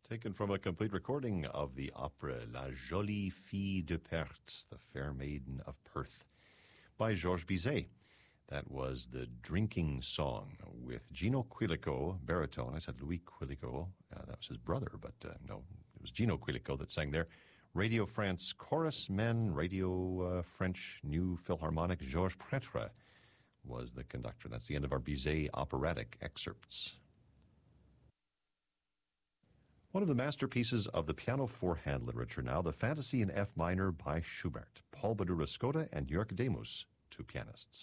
Taken from a complete recording of the opera La Jolie Fille de Perth, The Fair Maiden of Perth, by Georges Bizet. That was the drinking song with Gino Quilico, baritone. I said Louis Quilico. That was his brother, but no, it was Gino Quilico that sang there. Radio France chorus men, Radio French New Philharmonic, Georges Pretre was the conductor. That's the end of our Bizet operatic excerpts. One of the masterpieces of the piano four-hand literature now, the Fantasy in F minor by Schubert. Paul Badura Skoda and Jörg Demus, two pianists.